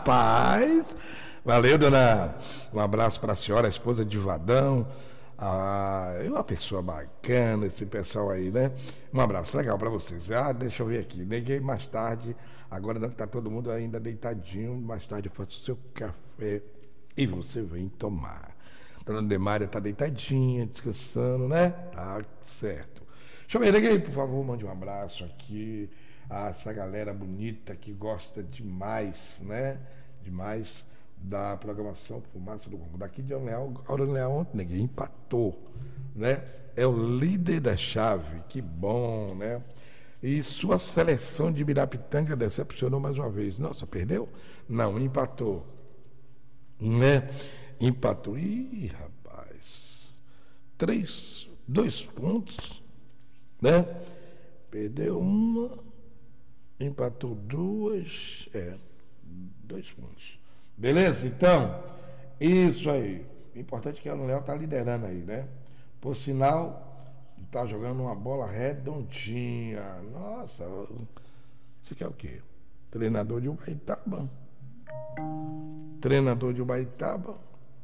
Rapaz! Valeu, dona. Um abraço para a senhora, a esposa de Vadão. É uma pessoa bacana, esse pessoal aí, né? Um abraço legal para vocês. Deixa eu ver aqui. Neguei mais tarde. Agora não está todo mundo ainda deitadinho. Mais tarde eu faço o seu café e você vem tomar. Dona Demária está deitadinha, descansando, né? Tá certo. Deixa eu ver, Neguei, por favor, mande um abraço aqui a essa galera bonita que gosta demais, né? Demais da programação Fumaça do Gongo. Daqui de Aurélio ontem, Neguei, empatou, né? É o líder da chave, que bom, né? E sua seleção de Birapitanga decepcionou mais uma vez. Nossa, perdeu? Não, empatou, né? Empatou. Ih, rapaz, 2 pontos, né? Perdeu uma, empatou 2, 2 pontos. Beleza? Então, isso aí. O importante é que o Léo está liderando aí, né? Por sinal, está jogando uma bola redondinha. Nossa, você quer o quê? Treinador de Ubaitaba. Treinador de Ubaitaba.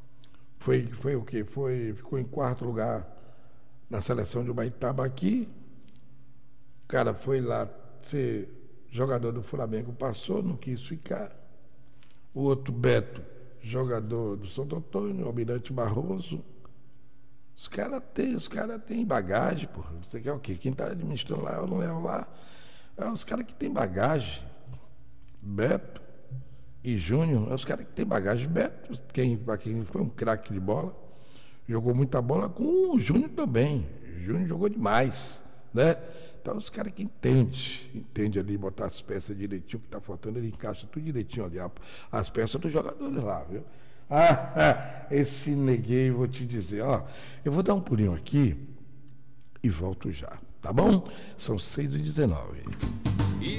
Foi o quê? Ficou em 4º lugar na seleção de Ubaitaba aqui. O cara foi lá ser jogador do Flamengo, passou, não quis ficar. O outro, Beto, jogador do Santo Antônio, Almirante Barroso. Os caras têm bagagem, porra. Você quer o quê? Quem está administrando lá, eu não levo lá. É os caras que têm bagagem. Beto e Júnior, é os caras que têm bagagem. Beto, quem foi um craque de bola, jogou muita bola com o Júnior também. O Júnior jogou demais, né? Então, os caras que entende ali, botar as peças direitinho, o que está faltando, ele encaixa tudo direitinho ali, as peças dos jogadores lá, viu? Esse Neguei, vou te dizer, ó, eu vou dar um pulinho aqui e volto já, tá bom? São 6h19.